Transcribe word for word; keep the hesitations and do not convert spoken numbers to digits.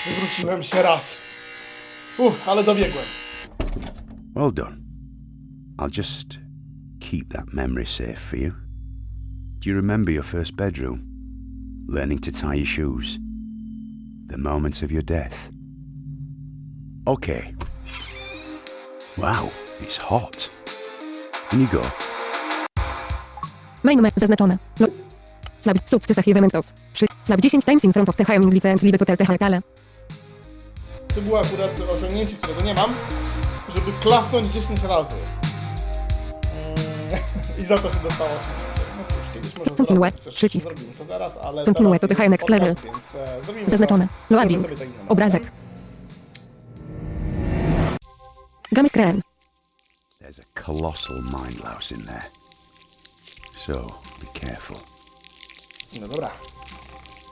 Wróciłem się raz. Uff, ale dobiegłem. Well done. I'll just keep that memory safe for you. Do you remember your first bedroom? Learning to tie your shoes? The moment of your death? Okay. Wow, it's hot. In you go. Main map zaznaczone. No. Slab success achievement of. Przy. Slab dziesięć times in front of the high glice and live to tell the high. To było akurat osiągnięcie, którego nie mam, żeby klasnąć dziesięć razy. Mm, I za to się dostało osiągnięcie. No cóż, kiedyś może Continue. zrobię, przecież Przycisk. zrobimy to zaraz, ale Continue teraz to the jest high next podcast, level. Więc, e, zrobimy Zaznaczone. to. Loading. Zrobię sobie tak Obrazek. Game screen. There's a colossal mind louse in there. So, be careful. No dobra.